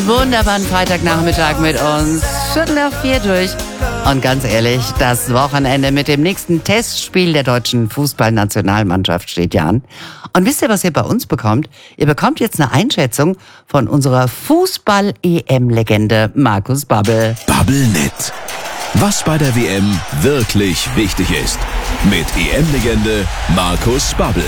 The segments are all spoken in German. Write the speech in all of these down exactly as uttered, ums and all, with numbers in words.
wunderbaren Freitagnachmittag mit uns. Viertel nach vier durch. Und ganz ehrlich, das Wochenende mit dem nächsten Testspiel der deutschen Fußballnationalmannschaft steht ja an. Und wisst ihr, was ihr bei uns bekommt? Ihr bekommt jetzt eine Einschätzung von unserer Fußball-E M-Legende Markus Babbel. Babbelnet. Was bei der W M wirklich wichtig ist. Mit E M-Legende Markus Babbel.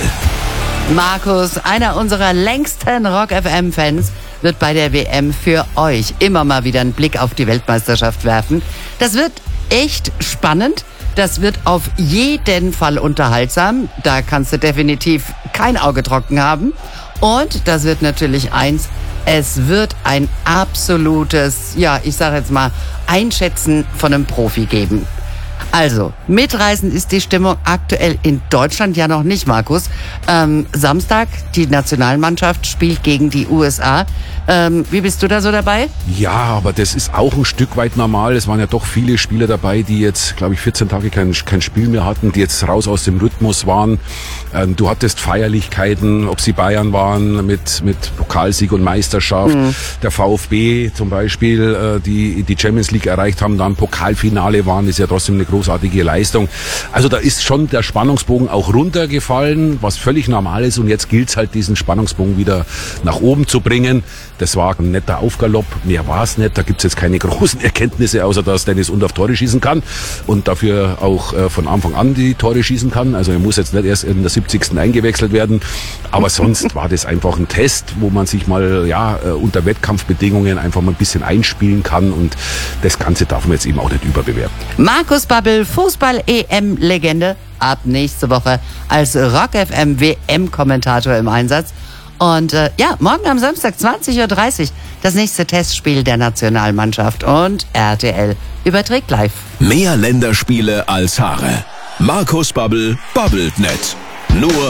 Markus, einer unserer längsten Rock-F M-Fans, wird bei der W M für euch immer mal wieder einen Blick auf die Weltmeisterschaft werfen. Das wird echt spannend. Das wird auf jeden Fall unterhaltsam. Da kannst du definitiv kein Auge trocken haben. Und das wird natürlich eins, es wird ein absolutes, ja, ich sage jetzt mal, Einschätzen von einem Profi geben. Also, mitreißend ist die Stimmung aktuell in Deutschland ja noch nicht, Markus. Ähm, Samstag, die Nationalmannschaft spielt gegen die U S A. Ähm, wie bist du da so dabei? Ja, aber das ist auch ein Stück weit normal. Es waren ja doch viele Spieler dabei, die jetzt, glaube ich, vierzehn Tage kein, kein Spiel mehr hatten, die jetzt raus aus dem Rhythmus waren. Ähm, du hattest Feierlichkeiten, ob sie Bayern waren mit, mit Pokalsieg und Meisterschaft. Mhm. Der VfB zum Beispiel, äh, die die Champions League erreicht haben, dann Pokalfinale waren, ist ja trotzdem eine großartige Leistung. Also da ist schon der Spannungsbogen auch runtergefallen, was völlig normal ist. Und jetzt gilt es halt, diesen Spannungsbogen wieder nach oben zu bringen. Das war ein netter Aufgalopp, mehr war es nicht. Da gibt's jetzt keine großen Erkenntnisse, außer dass Dennis Undaff Tore schießen kann und dafür auch äh, von Anfang an die Tore schießen kann. Also er muss jetzt nicht erst in der siebzigsten eingewechselt werden. Aber sonst war das einfach ein Test, wo man sich mal ja äh, unter Wettkampfbedingungen einfach mal ein bisschen einspielen kann. Und das Ganze darf man jetzt eben auch nicht überbewerten. Markus Babbel, Fußball-E M-Legende, ab nächste Woche als Rock-F M W M-Kommentator im Einsatz. Und äh, ja, morgen am Samstag zwanzig Uhr dreißig das nächste Testspiel der Nationalmannschaft und R T L überträgt live. Mehr Länderspiele als Haare. Markus Babbel babbelt net. Nur